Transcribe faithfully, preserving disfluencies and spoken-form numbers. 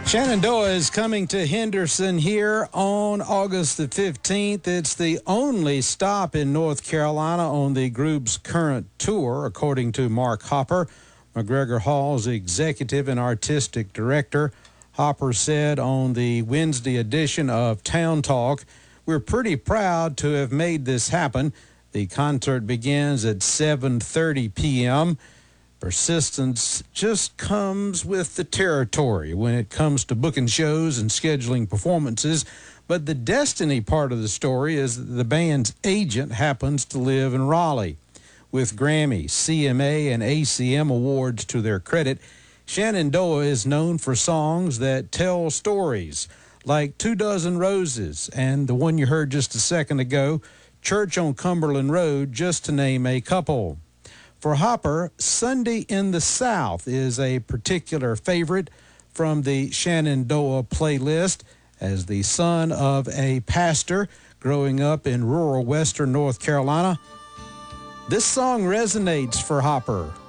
Shenandoah is coming to Henderson here on August the fifteenth. It's the only stop in North Carolina on the group's current tour, according to Mark Hopper, McGregor Hall's executive and artistic director. Hopper said on the Wednesday edition of Town Talk, "We're pretty proud to have made this happen. The concert begins at seven thirty p.m. Persistence just comes with the territory when it comes to booking shows and scheduling performances. But the destiny part of the story is that the band's agent happens to live in Raleigh. With Grammy, C M A, and A C M awards to their credit, Shenandoah is known for songs that tell stories, like Two Dozen Roses and the one you heard just a second ago, Church on Cumberland Road, just to name a couple." For Hopper, Sunday in the South is a particular favorite from the Shenandoah playlist. As the son of a pastor growing up in rural western North Carolina, this song resonates for Hopper.